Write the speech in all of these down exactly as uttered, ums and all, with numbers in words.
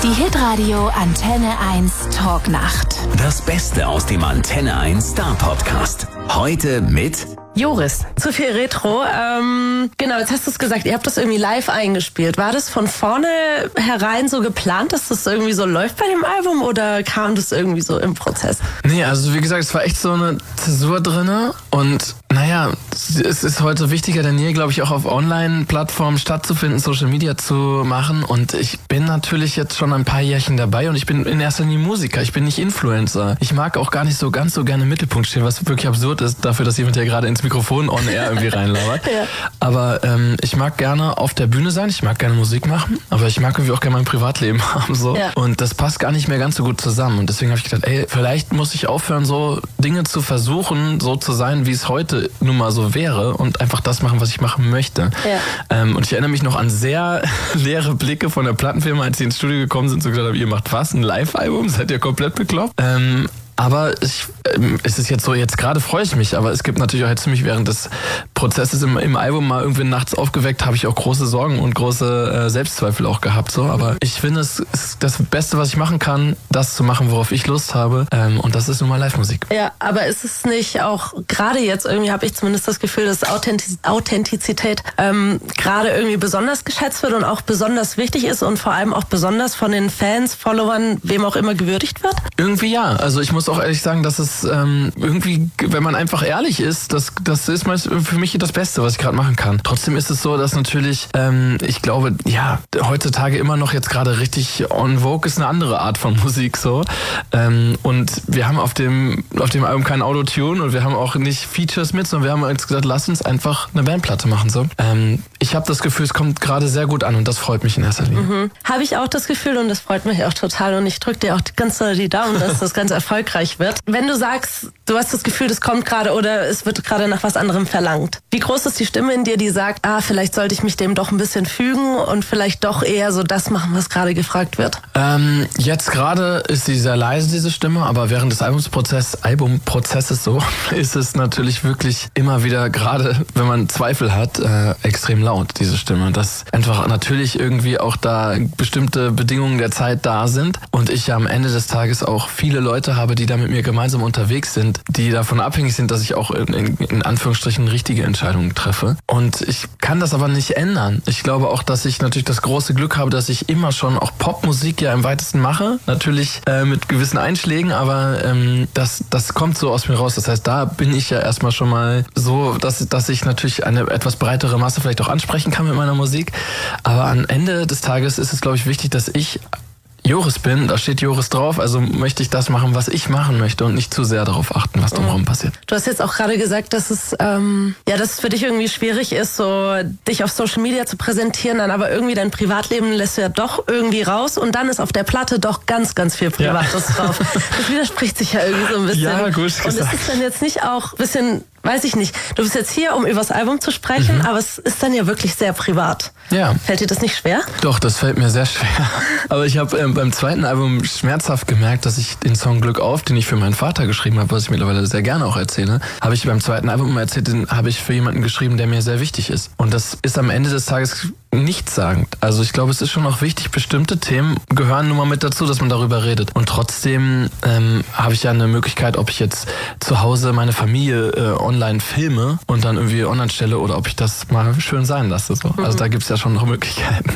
Die Hitradio Antenne eins Talknacht. Das Beste aus dem Antenne eins Star Podcast. Heute mit Joris. Zu viel Retro. Ähm, genau, jetzt hast du es gesagt, ihr habt das irgendwie live eingespielt. War das von vorne herein so geplant, dass das irgendwie so läuft bei dem Album oder kam das irgendwie so im Prozess? Nee, also wie gesagt, es war echt so eine Zäsur drinne und naja, es ist heute wichtiger denn je, glaube ich, auch auf Online-Plattformen stattzufinden, Social Media zu machen und ich bin natürlich jetzt schon ein paar Jährchen dabei und ich bin in erster Linie Musiker, ich bin nicht Influencer. Ich mag auch gar nicht so ganz so gerne im Mittelpunkt stehen, was wirklich absurd ist, dafür, dass jemand ja gerade ins Mikrofon on air irgendwie reinlabert. Ja. Aber ähm, ich mag gerne auf der Bühne sein, ich mag gerne Musik machen, aber ich mag irgendwie auch gerne mein Privatleben haben. so ja. Und das passt gar nicht mehr ganz so gut zusammen und deswegen habe ich gedacht, ey, vielleicht muss ich aufhören, so Dinge zu versuchen, so zu sein, wie es heute nun mal so wäre und einfach das machen, was ich machen möchte. Ja. Ähm, und ich erinnere mich noch an sehr leere Blicke von der Plattenfirma, als sie ins Studio gekommen sind und so gesagt haben, ihr macht was, ein Live-Album? Seid ihr komplett bekloppt? Ähm, Aber ich, ähm, es ist jetzt so, jetzt gerade freue ich mich, aber es gibt natürlich auch jetzt für mich während des Prozesses im, im Album mal irgendwie nachts aufgeweckt, habe ich auch große Sorgen und große äh, Selbstzweifel auch gehabt. so. Aber ich finde, es ist das Beste, was ich machen kann, das zu machen, worauf ich Lust habe. Ähm, und das ist nun mal Live-Musik. Ja, aber ist es nicht auch, gerade jetzt irgendwie habe ich zumindest das Gefühl, dass Authentiz- Authentizität ähm, gerade irgendwie besonders geschätzt wird und auch besonders wichtig ist und vor allem auch besonders von den Fans, Followern, wem auch immer gewürdigt wird? Irgendwie ja. Also ich muss auch ehrlich sagen, dass es ähm, irgendwie, wenn man einfach ehrlich ist, das, das ist meist für mich das Beste, was ich gerade machen kann. Trotzdem ist es so, dass natürlich, ähm, ich glaube, ja, heutzutage immer noch jetzt gerade richtig on vogue ist eine andere Art von Musik so. Ähm, und wir haben auf dem auf dem Album kein Autotune und wir haben auch nicht Features mit, sondern wir haben jetzt gesagt, lass uns einfach eine Bandplatte machen. so. Ähm, ich habe das Gefühl, es kommt gerade sehr gut an und das freut mich in erster Linie. Mhm. Habe ich auch das Gefühl und das freut mich auch total und ich drücke dir auch ganz doll die Daumen, dass das ganz erfolgreich wird. Wenn du sagst, du hast das Gefühl, das kommt gerade oder es wird gerade nach was anderem verlangt. Wie groß ist die Stimme in dir, die sagt, ah, vielleicht sollte ich mich dem doch ein bisschen fügen und vielleicht doch eher so das machen, was gerade gefragt wird? Ähm, jetzt gerade ist sie sehr leise, diese Stimme, aber während des Albumprozess, Albumprozesses so, ist es natürlich wirklich immer wieder, gerade wenn man Zweifel hat, äh, extrem laut, diese Stimme. Dass einfach natürlich irgendwie auch da bestimmte Bedingungen der Zeit da sind und ich ja am Ende des Tages auch viele Leute habe, die da mit mir gemeinsam unterwegs sind, die davon abhängig sind, dass ich auch in, in, in Anführungsstrichen richtige Entscheidungen treffe. Und ich kann das aber nicht ändern. Ich glaube auch, dass ich natürlich das große Glück habe, dass ich immer schon auch Popmusik ja im weitesten mache. Natürlich äh, mit gewissen Einschlägen, aber ähm, das, das kommt so aus mir raus. Das heißt, da bin ich ja erstmal schon mal so, dass, dass ich natürlich eine etwas breitere Masse vielleicht auch ansprechen kann mit meiner Musik. Aber am Ende des Tages ist es, glaube ich, wichtig, dass ich Joris bin, da steht Joris drauf, also möchte ich das machen, was ich machen möchte und nicht zu sehr darauf achten, was drumherum mhm. passiert. Du hast jetzt auch gerade gesagt, dass es ähm, ja, dass es für dich irgendwie schwierig ist, so dich auf Social Media zu präsentieren, dann aber irgendwie dein Privatleben lässt du ja doch irgendwie raus und dann ist auf der Platte doch ganz, ganz viel Privates ja. drauf. Das widerspricht sich ja irgendwie so ein bisschen. Ja, gut gesagt. Und ist es dann jetzt nicht auch ein bisschen, weiß ich nicht, du bist jetzt hier, um über das Album zu sprechen, mhm. aber es ist dann ja wirklich sehr privat. Ja. Fällt dir das nicht schwer? Doch, das fällt mir sehr schwer. Aber ich habe ähm, beim zweiten Album schmerzhaft gemerkt, dass ich den Song Glück auf, den ich für meinen Vater geschrieben habe, was ich mittlerweile sehr gerne auch erzähle, habe ich beim zweiten Album immer erzählt, den habe ich für jemanden geschrieben, der mir sehr wichtig ist. Und das ist am Ende des Tages nichtssagend. Also ich glaube, es ist schon auch wichtig, bestimmte Themen gehören nun mal mit dazu, dass man darüber redet. Und trotzdem ähm, habe ich ja eine Möglichkeit, ob ich jetzt zu Hause meine Familie äh, online filme und dann irgendwie online stelle oder ob ich das mal schön sein lasse. So. Mhm. Also da gibt es ja schon noch Möglichkeiten.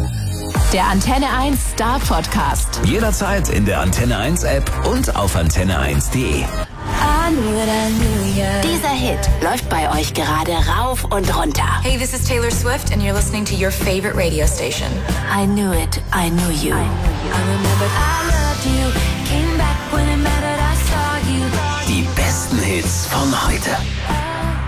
Der Antenne eins Star Podcast. Jederzeit in der Antenne eins App und auf antenne eins punkt de. Dieser Hit läuft bei euch gerade rauf und runter. Hey, this is Taylor Swift and you're listening to your favorite radio station. I knew it, I knew you. I, knew you. I remembered I